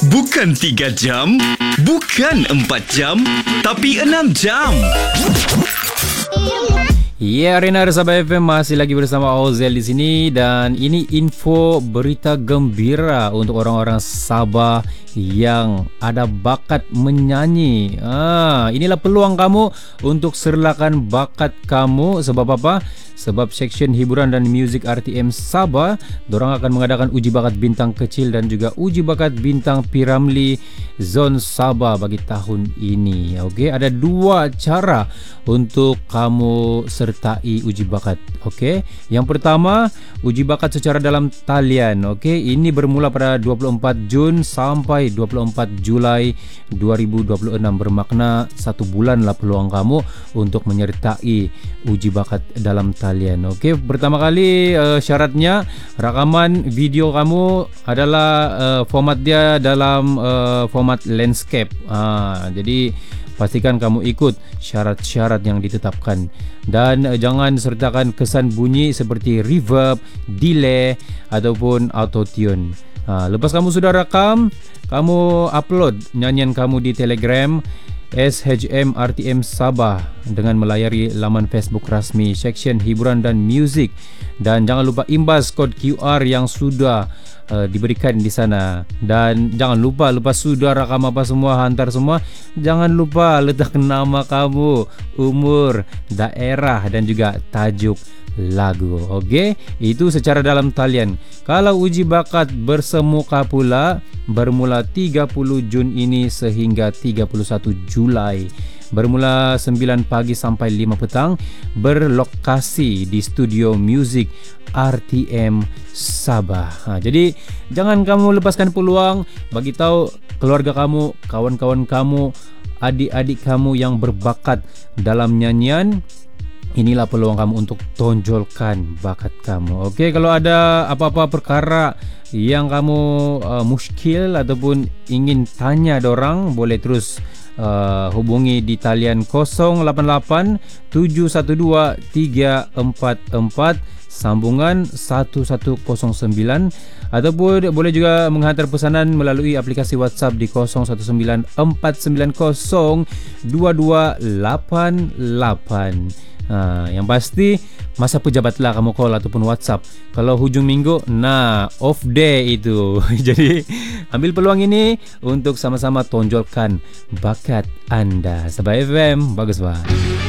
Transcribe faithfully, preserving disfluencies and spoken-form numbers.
Bukan tiga jam, bukan empat jam, tapi enam jam. Ya, yeah, Arena Sabah F M masih lagi bersama Ozel di sini dan ini info berita gembira untuk orang-orang Sabah yang ada bakat menyanyi. Ah, inilah peluang kamu untuk serlakan bakat kamu. Sebab apa? Sebab Seksyen Hiburan dan Muzik R T M Sabah, dorang akan mengadakan uji bakat bintang kecil dan juga uji bakat bintang P Ramlee Zon Sabah bagi tahun ini. Okey, ada dua cara untuk kamu sertai uji bakat. Okey, yang pertama, uji bakat secara dalam talian. Okey, ini bermula pada dua puluh empat Jun sampai dua puluh empat Julai dua ribu dua puluh enam, bermakna satu bulanlah peluang kamu untuk menyertai uji bakat dalam talian. Okey, pertama kali uh, syaratnya rakaman video kamu adalah uh, format dia dalam uh, format landscape. Uh, jadi pastikan kamu ikut syarat-syarat yang ditetapkan dan uh, jangan sertakan kesan bunyi seperti reverb, delay ataupun auto tune. Uh, lepas kamu sudah rakam, kamu upload nyanyian kamu di Telegram S H M R T M Sabah dengan melayari laman Facebook rasmi Seksyen Hiburan dan Muzik, dan jangan lupa imbas kod Q R yang sudah uh, diberikan di sana. Dan jangan lupa lepas sudah rakam apa semua, hantar semua, jangan lupa letak nama kamu, umur, daerah dan juga tajuk lagu. Okey, itu secara dalam talian. Kalau uji bakat bersemuka pula, bermula tiga puluh Jun ini sehingga tiga puluh satu Julai, bermula sembilan pagi sampai lima petang, berlokasi di Studio Muzik R T M Sabah. Ha, jadi jangan kamu lepaskan peluang, bagi tahu keluarga kamu, kawan-kawan kamu, adik-adik kamu yang berbakat dalam nyanyian. Inilah peluang kamu untuk tonjolkan bakat kamu. Okey, kalau ada apa-apa perkara yang kamu uh, muskil ataupun ingin tanya dorang, boleh terus uh, hubungi di talian kosong lapan lapan tujuh satu dua tiga empat empat sambungan satu satu kosong sembilan, ataupun boleh juga menghantar pesanan melalui aplikasi WhatsApp di kosong satu sembilan empat sembilan kosong dua dua lapan lapan. Ha, yang pasti masa pejabatlah kamu call ataupun WhatsApp. Kalau hujung minggu, nah off day itu. Jadi ambil peluang ini untuk sama-sama tonjolkan bakat anda. Sabah F M, bagus bah.